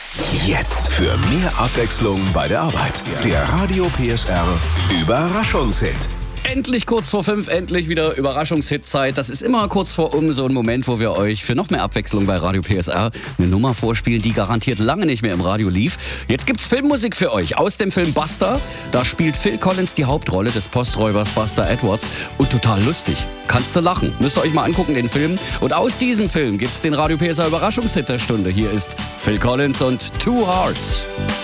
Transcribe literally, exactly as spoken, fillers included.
Jetzt für mehr Abwechslung bei der Arbeit. Der Radio P S R Überraschungshit. Endlich kurz vor fünf, endlich wieder Überraschungshit-Zeit. Das ist immer kurz vor um so ein Moment, wo wir euch für noch mehr Abwechslung bei Radio P S R eine Nummer vorspielen, die garantiert lange nicht mehr im Radio lief. Jetzt gibt's Filmmusik für euch aus dem Film Buster. Da spielt Phil Collins die Hauptrolle des Posträubers Buster Edwards und total lustig. Kannst du lachen. Müsst ihr euch mal angucken, den Film. Und aus diesem Film gibt's den Radio P S R Überraschungshit der Stunde. Hier ist Phil Collins und Two Hearts.